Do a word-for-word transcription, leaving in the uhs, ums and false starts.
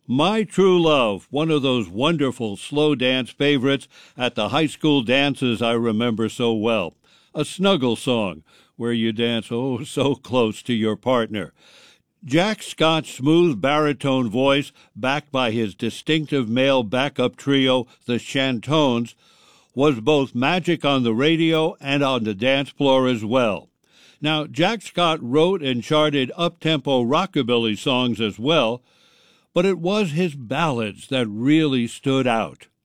My True Love, one of those wonderful slow dance favorites at the high school dances I remember so well. A snuggle song where you dance oh so close to your partner. Jack Scott's smooth baritone voice, backed by his distinctive male backup trio, the Chantones, was both magic on the radio and on the dance floor as well. Now, Jack Scott wrote and charted up-tempo rockabilly songs as well, but it was his ballads that really stood out.